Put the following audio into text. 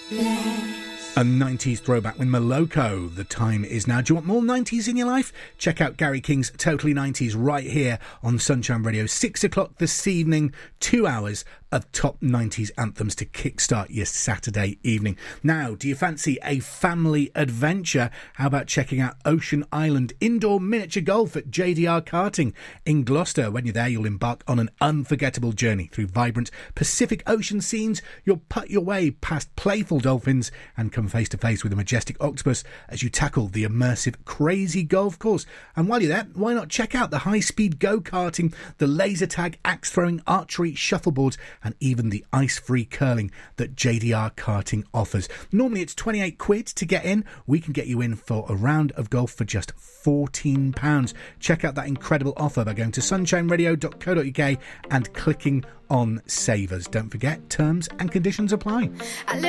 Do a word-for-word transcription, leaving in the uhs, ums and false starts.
A nineties throwback with Moloko. The time is now. Do you want more nineties in your life? Check out Gary King's Totally nineties right here on Sunshine Radio. Six o'clock this evening. Two hours of top nineties anthems to kickstart your Saturday evening. Now, do you fancy a family adventure? How about checking out Ocean Island Indoor Miniature Golf at J D R Karting in Gloucester? When you're there, you'll embark on an unforgettable journey through vibrant Pacific Ocean scenes. You'll putt your way past playful dolphins and come face to face with a majestic octopus as you tackle the immersive crazy golf course. And while you're there, why not check out the high-speed go-karting, the laser tag, axe throwing, archery, shuffleboards, and even the ice-free curling that J D R Karting offers. Normally it's twenty-eight quid to get in. We can get you in for a round of golf for just fourteen pounds. Check out that incredible offer by going to sunshine radio dot co dot uk and clicking on Savers. Don't forget, terms and conditions apply.